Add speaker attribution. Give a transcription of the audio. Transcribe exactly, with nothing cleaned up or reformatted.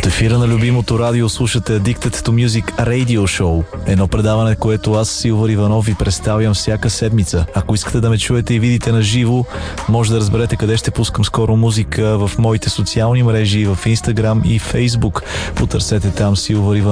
Speaker 1: От ефира на любимото радио слушате Addicted to Music Radio Show. Едно предаване, което аз, Силвър Иванов, ви представям всяка седмица. Ако искате да ме чуете и видите на живо, може да разберете къде ще пускам скоро музика в моите социални мрежи, в Instagram и Facebook. Потърсете там Силвър Иванов.